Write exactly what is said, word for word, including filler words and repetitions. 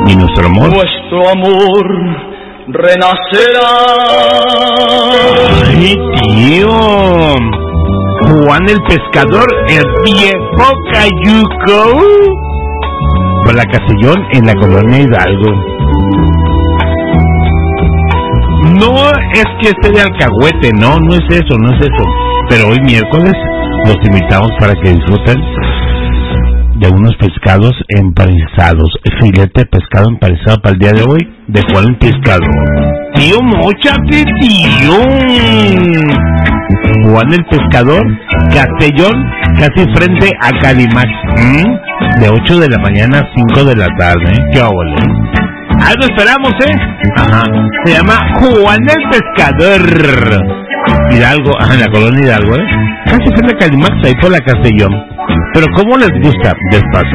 y nuestro amor. Nuestro amor renacerá. Ay, tío. Juan el Pescador, el viejo cayuco. Por la Castellón, en la colonia Hidalgo. No es que esté de alcahuete, no, no es eso, no es eso. Pero hoy miércoles los invitamos para que disfruten de unos pescados empanizados. Filete de pescado empanizado para el día de hoy de Juan el Pescador. Tío, móchate, tío. Juan el Pescador, Castellón, casi frente a Calimax. ¿Mm? De ocho de la mañana a cinco de la tarde. ¿eh? ¡Qué óvole! Ah, lo esperamos, ¿eh? Ajá. Se llama Juan el Pescador. Hidalgo, ajá, en la colonia Hidalgo, ¿eh? Casi frente a Calimax, ahí por la Castellón. Pero ¿cómo les gusta? Despacio.